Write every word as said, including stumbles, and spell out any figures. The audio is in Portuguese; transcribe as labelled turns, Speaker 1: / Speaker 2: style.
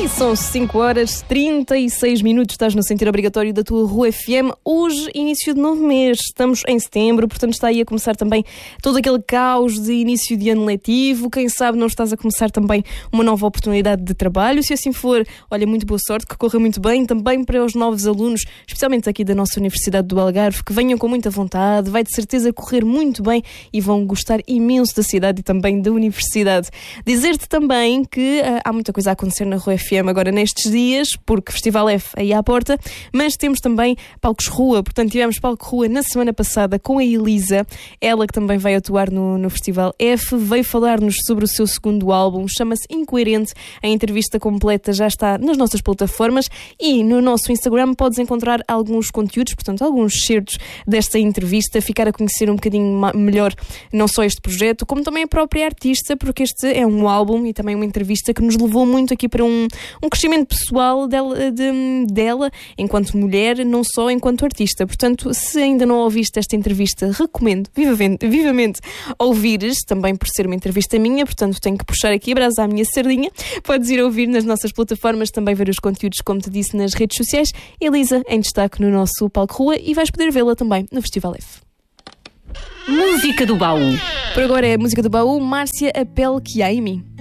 Speaker 1: São cinco horas e trinta e seis minutos, estás no sentido obrigatório da tua Rua F M. Hoje, início de novo mês, estamos em setembro, portanto está aí a começar também todo aquele caos de início de ano letivo. Quem sabe não estás a começar também uma nova oportunidade de trabalho. Se assim for, olha, muito boa sorte, que corra muito bem. Também para os novos alunos, especialmente aqui da nossa Universidade do Algarve, que venham com muita vontade, vai de certeza correr muito bem e vão gostar imenso da cidade e também da universidade. Dizer-te também que uh, há muita coisa a acontecer na Rua F M agora nestes dias, porque Festival F aí à porta, mas temos também palcos rua. Portanto, tivemos palco rua na semana passada com a Elisa, ela que também vai atuar no, no Festival F, veio falar-nos sobre o seu segundo álbum, chama-se Incoerente. A entrevista completa já está nas nossas plataformas e no nosso Instagram podes encontrar alguns conteúdos, portanto, alguns certos desta entrevista, ficar a conhecer um bocadinho melhor não só este projeto, como também a própria artista, porque este é um álbum e também uma entrevista que nos levou muito aqui para um um crescimento pessoal dela, de, dela enquanto mulher, não só enquanto artista. Portanto, se ainda não ouviste esta entrevista, recomendo vivamente, vivamente ouvires, também por ser uma entrevista minha, portanto tenho que puxar aqui a brasa à minha sardinha. Podes ir ouvir nas nossas plataformas, também ver os conteúdos, como te disse, nas redes sociais. Elisa em destaque no nosso palco rua e vais poder vê-la também no Festival F.
Speaker 2: Música do baú.
Speaker 1: Por agora é a música do baú, Márcia Apel Chiaimi.